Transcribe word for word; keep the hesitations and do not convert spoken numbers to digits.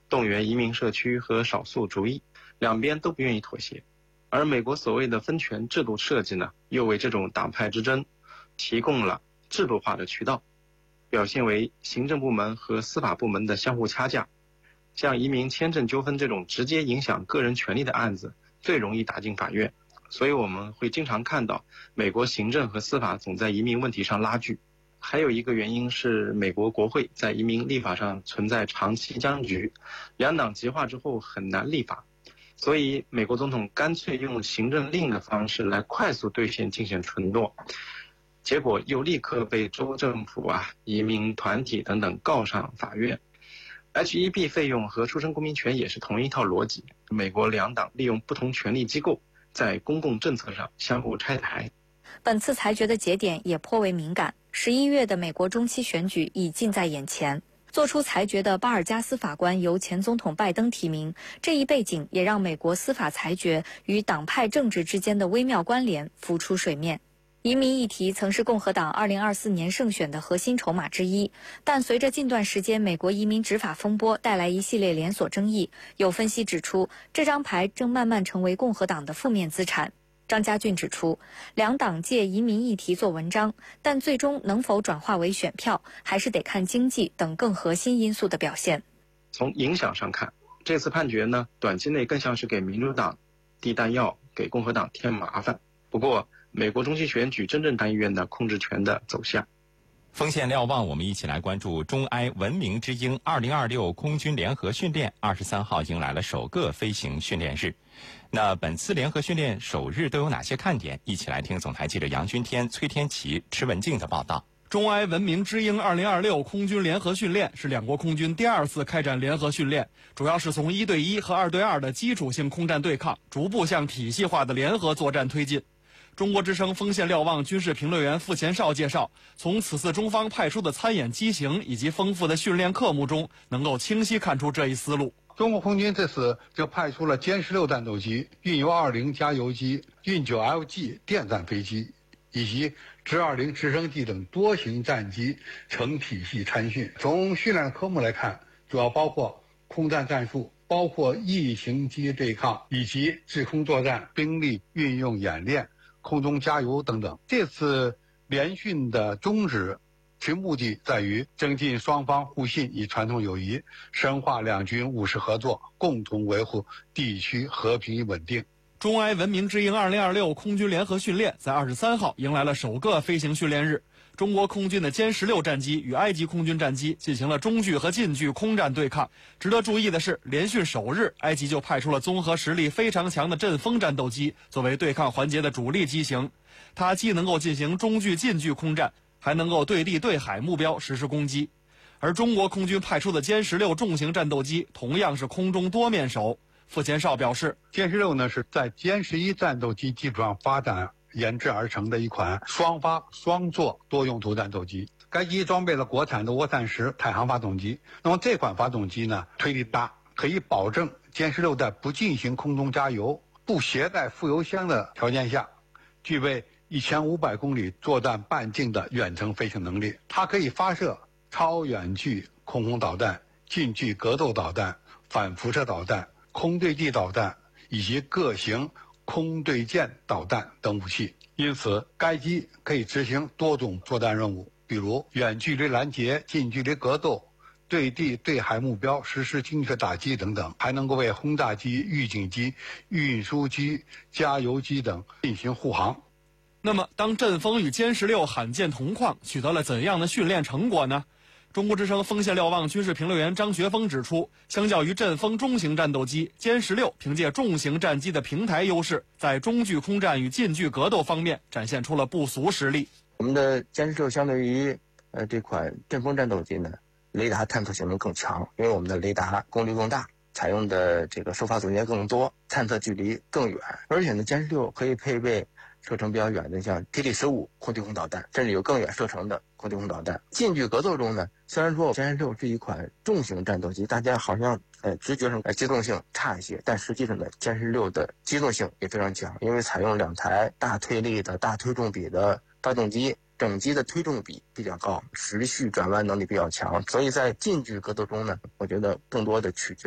动员移民社区和少数族裔，两边都不愿意妥协。而美国所谓的分权制度设计呢，又为这种党派之争提供了制度化的渠道，表现为行政部门和司法部门的相互掐架。像移民签证纠纷这种直接影响个人权利的案子，最容易打进法院。所以我们会经常看到美国行政和司法总在移民问题上拉锯。还有一个原因是美国国会在移民立法上存在长期僵局，两党极化之后很难立法，所以美国总统干脆用行政令的方式来快速兑现竞选承诺，结果又立刻被州政府啊、移民团体等等告上法院。H 一 B 费用和出生公民权也是同一套逻辑，美国两党利用不同权力机构在公共政策上相互拆台。 本次裁决的节点也颇为敏感，十一月的美国中期选举已近在眼前。做出裁决的巴尔加斯法官由前总统拜登提名，这一背景也让美国司法裁决与党派政治之间的微妙关联浮出水面。移民议题曾是共和党二零二四年胜选的核心筹码之一，但随着近段时间美国移民执法风波带来一系列连锁争议，有分析指出，这张牌正慢慢成为共和党的负面资产。张家俊指出，两党借移民议题做文章，但最终能否转化为选票，还是得看经济等更核心因素的表现。 从影响上看，这次判决呢，短期内更像是给民主党递弹药，给共和党添麻烦。不过美国中期选举真正参议院的控制权的走向。 锋线瞭望，我们一起来关注中埃文明之鹰二零二六空军联合训练，二十三号迎来了首个飞行训练日。那本次联合训练首日都有哪些看点？一起来听总台记者杨军天、崔天琪、池文静的报道。 中埃文明之鹰二零二六空军联合训练是两国空军第二次开展联合训练，主要是从一对一和二对二的基础性空战对抗，逐步向体系化的联合作战推进。中国之声锋线瞭望军事评论员傅前绍介绍，从此次中方派出的参演机型以及丰富的训练科目中，能够清晰看出这一思路。 中国空军这次就派出了歼十六战斗机、运油二零加油机、运九 L G 电战飞机以及直二零直升机等多型战机成体系参训。从训练科目来看，主要包括空战战术，包括异形机对抗以及制空作战、兵力运用演练、空中加油等等。这次联训的宗旨其目的在于增进双方互信与传统友谊，深化两军务实合作，共同维护地区和平与稳定。 中埃文明之鹰二零二六空军联合训练在二十三号迎来了首个飞行训练日。中国空军的歼十六战机与埃及空军战机进行了中距和近距空战对抗。值得注意的是，联训首日，埃及就派出了综合实力非常强的阵风战斗机作为对抗环节的主力机型。它既能够进行中距、近距空战，还能够对地对海目标实施攻击。而中国空军派出的歼十六重型战斗机同样是空中多面手。傅前绍表示， 歼十六呢是在歼十一战斗机基础上发展研制而成的一款双发双座多用途战斗机。该机装备了国产的涡扇十太行发动机。那么这款发动机呢，推力大，可以保证歼十六在不进行空中加油、不携带副油箱的条件下，具备一千五百公里作战半径的远程飞行能力。它可以发射超远距空空导弹、近距格斗导弹、反辐射导弹、空对地导弹以及各型空对舰导弹等武器。因此该机可以执行多种作战任务，比如远距离拦截、近距离格斗、对地对海目标实施精确打击等等，还能够为轰炸机、预警机、运输机、加油机等进行护航。 那么当阵风与歼十六罕见同框，取得了怎样的训练成果呢？中国之声锋线瞭望军事评论员张学峰指出，相较于阵风中型战斗机，歼十六凭借重型战机的平台优势，在中距空战与近距格斗方面展现出了不俗实力。 我们的歼十六相对于呃这款阵风战斗机呢，雷达探测性能更强，因为我们的雷达功率更大，采用的这个收发组件更多，探测距离更远，而且呢歼十六可以配备射程比较远的像 T D 十五空对空导弹，甚至有更远射程的空对空导弹。近距格斗中呢，虽然说歼十六是一款重型战斗机，大家好像呃直觉上呃机动性差一些，但实际上呢歼十六的机动性也非常强，因为采用两台大推力的大推重比的发动机，整机的推重比比较高，时序转弯能力比较强，所以在近距格斗中呢，我觉得更多的取决